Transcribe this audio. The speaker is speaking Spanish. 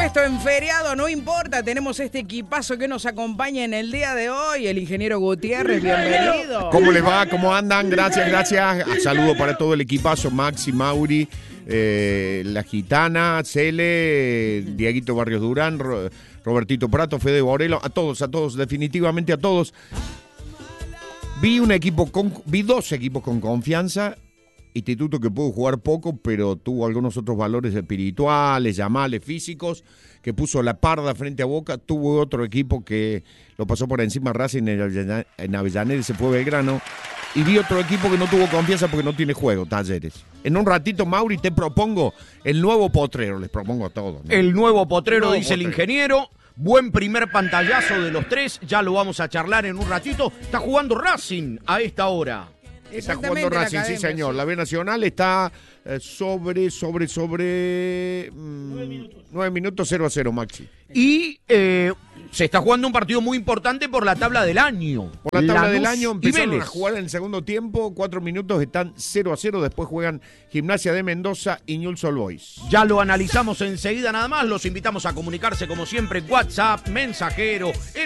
supuesto, en feriado no importa, tenemos este equipazo que nos acompaña en el día de hoy, el ingeniero Gutiérrez, bienvenido. ¿Cómo les va? ¿Cómo andan? Gracias. Saludo para todo el equipazo, Maxi, Mauri, La Gitana, Cele, Dieguito Barrios Durán, Robertito Prato, Fede Borelo, a todos, definitivamente a todos. Vi dos equipos con confianza. Instituto que pudo jugar poco, pero tuvo algunos otros valores espirituales, llamales, físicos, que puso la parda frente a Boca. Tuvo otro equipo que lo pasó por encima Racing en Avellaneda y se fue Belgrano. Y vi otro equipo que no tuvo confianza porque no tiene juego, Talleres. En un ratito, Mauri, te propongo el nuevo potrero, les propongo a todos, ¿no? El nuevo potrero, dice el ingeniero. Buen primer pantallazo de los tres, ya lo vamos a charlar en un ratito. Está jugando Racing a esta hora. Está jugando Racing, sí señor. La B Nacional está sobre 9 minutos 0-0, Maxi. Y se está jugando un partido muy importante por la tabla del año. Por la tabla del año empezaron a jugar en el segundo tiempo, 4 minutos, están 0-0, después juegan Gimnasia de Mendoza y Newell's Old Boys. Ya lo analizamos enseguida nada más, los invitamos a comunicarse como siempre, WhatsApp, mensajero,